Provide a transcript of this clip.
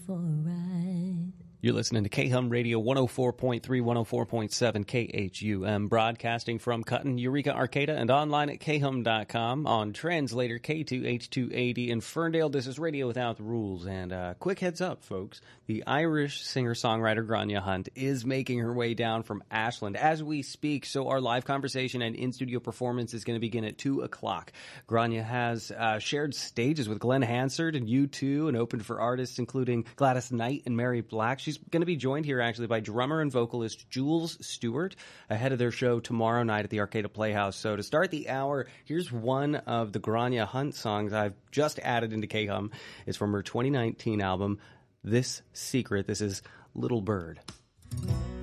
for a ride. You're listening to K-Hum Radio 104.3, 104.7 KHUM, broadcasting from Cutton, Eureka, Arcata, and online at khum.com, on translator K2H280 in Ferndale. This is Radio Without the Rules, and quick heads up, folks. The Irish singer-songwriter Grania Hunt is making her way down from Ashland as we speak, so our live conversation and in-studio performance is going to begin at 2 o'clock. Grania has shared stages with Glenn Hansard and U2 and opened for artists including Gladys Knight and Mary Black. She's going to be joined here actually by drummer and vocalist Jules Stewart ahead of their show tomorrow night at the Arcata Playhouse. So to start the hour, here's one of the Grania Hunt songs I've just added into K-Hum. It's from her 2019 album, This Secret. This is Little Bird.